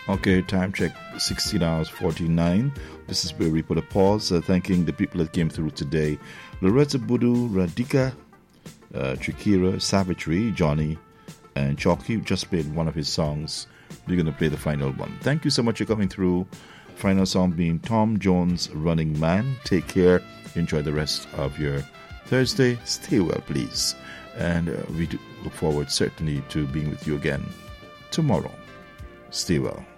Okay, time check 16 hours 49. This is where we put a pause, thanking the people that came through today. Loretta Budu, Radhika, Trikira, Savagery, Johnny, and Chalky just played one of his songs. We're going to play the final one. Thank you so much for coming through. Final song being Tom Jones, Running Man. Take care. Enjoy the rest of your Thursday. Stay well, please. And we do look forward certainly to being with you again tomorrow. Stay well.